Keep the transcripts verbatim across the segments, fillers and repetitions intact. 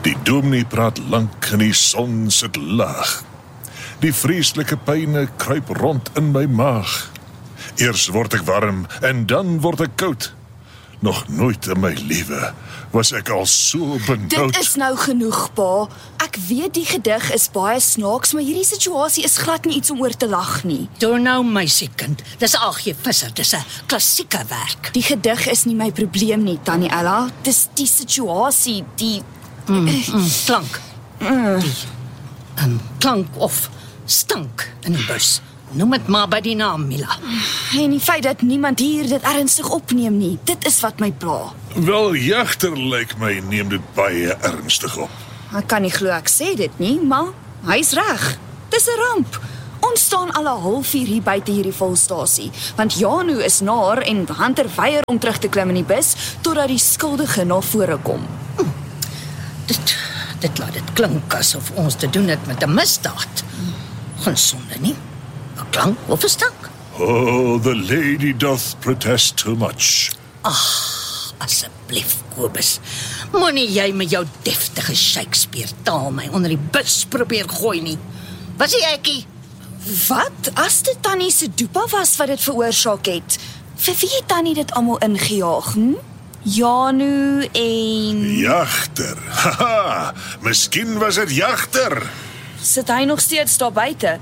Die dominee praat lank en die son sit laag. Die vreeslike pyne kruip rond in my maag. Eers word ek warm en dan word ek koud. Nog nooit in my lewe was ek al so benoud. Dit is nou genoeg, pa. Ek weet die gedig is baie snaaks, maar hierdie situasie is glad nie iets om oor te lag nie. Toe nou, meisiekind, dis A G Visser, dis 'n klassieke werk. Die gedig is nie my probleem nie, Tannie Ella. Dis die situasie, die... Mm, mm, klank. Mm. Die um, klank of stank in die bus. Noem het maar by die naam, Mila. En die feit dat niemand hier dit ernstig opneem nie, dit is wat my pla. Wel, Jagter lyk my neem dit baie ernstig op. Ek kan nie glo ek sê dit nie, maar hy's reg. Dis 'n ramp. Ons staan al 'n halfuur hier buite hierdie volstasie, want Janu is naar en Hunter weier om terug te klim in die bus totdat die skuldige na vore kom. Hm. Dit, dit laat dit klink asof ons te doen het met 'n misdaad. Geen sonde nie. 'n Klank of 'n stank. Oh, the lady doth protest too much. Ag, asseblief, Kobus. Moenie jy met jou deftige Shakespeare taal my onder die bus probeer gooi nie. Was jy ekkie? Wat? As dit Tannie se doepa was wat dit veroorsaak het, vir wie het Tannie dit almal ingejaag, hm? Janu en... Jagter. Haha, miskien was dit Jagter. Sit hy nog steeds daar buite?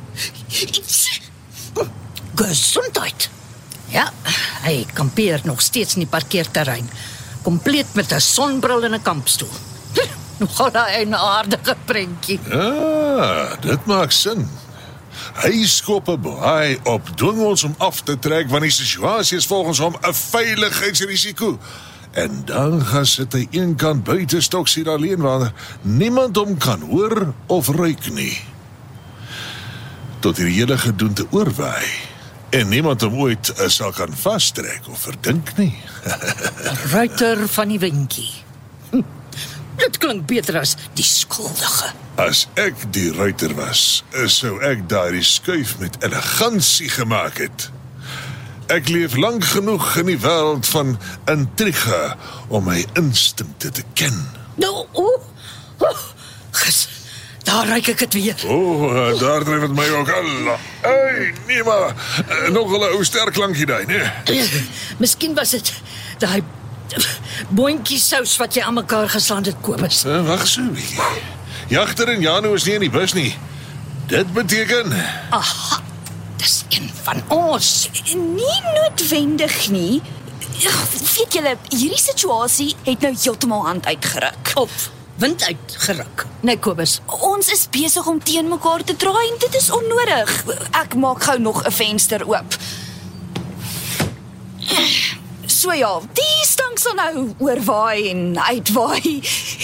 Gesondheid. Ja, hy kampeer nog steeds in die parkeerterrein, kompleet met 'n sonbril en 'n kampstoel. Nogal 'n aardige prentjie. Ah, dit maak sin. Hy skop 'n baai op, dwing ons om af te trek, want die situasie is volgens hom 'n veiligheidsrisiko. En dan gaan sit hy eenkant buite Stoksier alleen waar niemand hom kan hoor of ruik nie. Tot die hele gedoente oorwaai. En niemand hom ooit uh, sal kan vastrek of verdink nie. Ruiter van die winkie. Hm, dit klink beter as die skuldige. As ek die ruiter was, sou ek daardie skuif met elegansie gemaak het. Ek leef lank genoeg in die wêreld van intrige om my instinkte te ken. Nou, o, oh, ges, daar ruik ek het weer. O, oh, daar dryf het my ook al. Hey, nee maar, nog 'n ou sterk klankie daai, nee. Miskien was dit daai boontjie sous wat jy aan mekaar geslaan het, Kobus. Uh, Wag so 'n bietjie. Jagter en Janu is nie in die bus nie. Dit beteken... Aha, dis een van ons. Nie noodwendig nie. Weet julle, hierdie situasie het nou heeltemal hand uitgeruk. Of wind uitgeruk. Nee, Kobus. Ons is besig om teen mekaar te draai en dit is onnodig. Ek maak gou nog 'n venster oop. So ja, die stank sal nou oorwaai en uitwaai.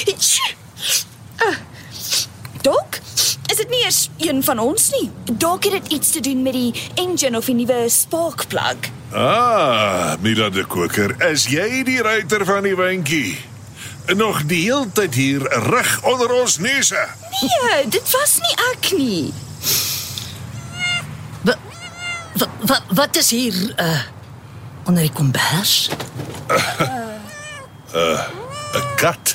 Dok, is dit nie eers een van ons nie? Dalk het dit iets te doen met die engine of die nuwe spark plug. Ah, Mila de Koker, is jy die ruiter van die winkie? Nog die hele tyd hier reg onder ons neuse. Nee, dit was nie ek nie. Wat wa, wa, wat is hier uh, onder die kombers? 'n uh, 'n kat.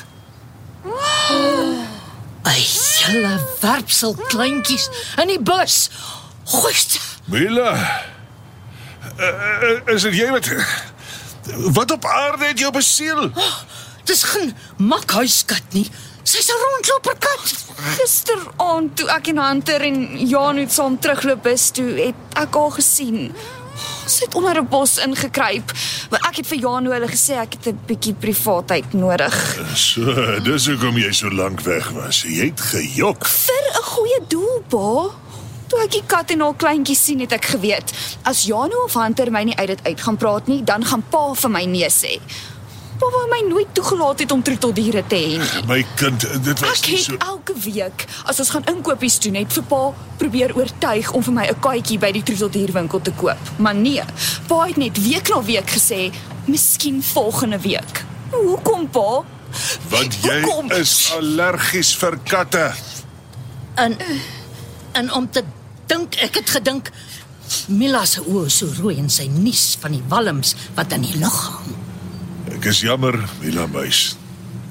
'n hele werpsel kleintjies in die bus. Goeie. Mila, uh, is dit jy wat... Wat op aarde het jou besiel? Oh, dis geen makhuiskat nie. Sy's 'n rondloperkat. Gisteraand toe ek en Hunter en Janu saam terugloop bus toe, het ek haar gesien. Sy het onder 'n bos ingekruip. Maar ek het vir Janu hulle gesê ek het 'n bietjie privaatheid nodig. So, dis hoekom jy so lank weg was. Jy het gejok. Vir 'n goeie doel, pa. Toe ek die kat en haar kleintjies sien, het ek geweet, as Janu of Hunter my nie uit dit uit gaan praat nie, dan gaan pa vir my nee sê. Pa wou my nooit toegelaat het om troeteldiere te hê nie. My kind, dit was Ek nie het so... elke week, as ons gaan inkopies doen, het vir pa probeer oortuig om vir my 'n katjie by die troeteldierwinkel te koop. Maar nee, pa het net week na week gesê, miskien volgende week. Hoekom, pa? Want jy Hoekom? is allergies vir katte. En, en om te dink, ek het gedink, Mila se oë so rooi en sy nies van die walms wat in die lug hang. Ek is jammer, Mila muis.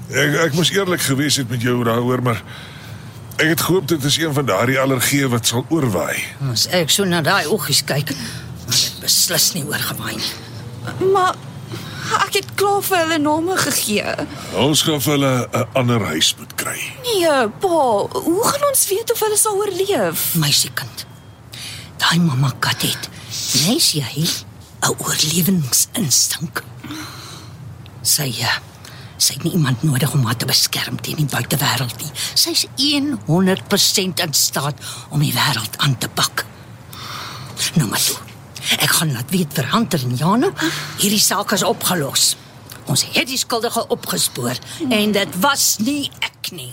Ek, ek moes eerlik gewees het met jou daaroor, maar ek het gehoop dit is een van daardie allergieë wat sal oorwaai. As ek so na daai oogies kyk, dan het beslis nie oorgewaai nie. Maar ek het klaar vir hulle name gegee. Ons gaan vir hulle 'n ander huis moet kry. Nee, pa, hoe gaan ons weet of hulle sal oorleef? Meisiekind, daai mamma kat het, nes jy, 'n oorlewingsinstink. Sy, uh, sy het nie iemand nodig om haar te beskerm teen die buitewêreld nie. Sy is honderd persent in staat om die wêreld aan te pak. Nou maar toe. Ek gaan laat weet vir Hunter en Jano, hierdie saak is opgelos. Ons het die skuldige opgespoor en dit was nie ek nie.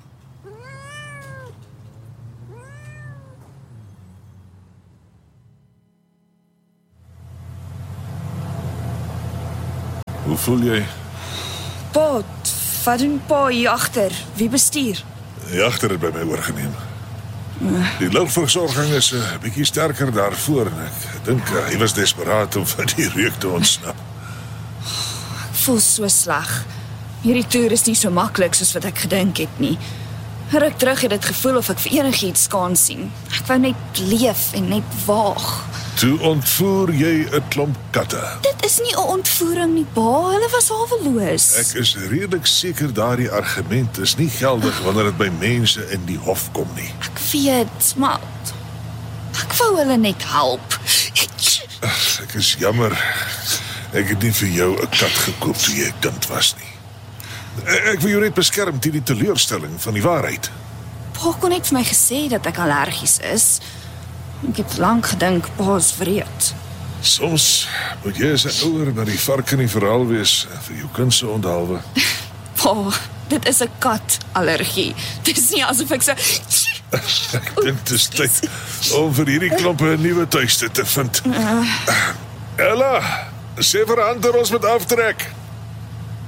Hoe voel jy? Pa, wat doen pa hier agter? Wie bestuur? Die agter het by my oorgeneem. Die lugversorging is 'n uh, bietjie sterker daarvoor en ek dink uh, hy was desperaat om van die reuk te ontsnap. Ek voel so sleg. Hierdie toer is nie so maklik soos wat ek gedink het nie. Ruk terug het dit gevoel of ek vir enigiets kan sien. Ek wou net leef en net waag. Toe ontvoer jy 'n klomp katte. Dit is nie 'n ontvoering nie, pa. Hulle was haweloos. Ek is redelik seker daardie argument is nie geldig wanneer dit by mense in die hof kom nie. Ek weet, maar ek wou hulle net help. Ek is jammer. Ek het nie vir jou 'n kat gekoop toe jy 'n kind was nie. Ek wil jou net beskerm teen die teleurstelling van die waarheid. Pa kon net vir my gesê dat ek allergies is. Ek het lank gedink pa is wreed. Soms moet jy as 'n ouer na die vark in die verhaal wees vir jou kind se onthaalwe. Pa, dit is 'n katallergie. Dit is nie asof ek so Ek dink dit is tyd om vir hierdie klompe 'n nuwe tuiste te vind. Uh. Ella, sê vir Hunter ons moet aftrek.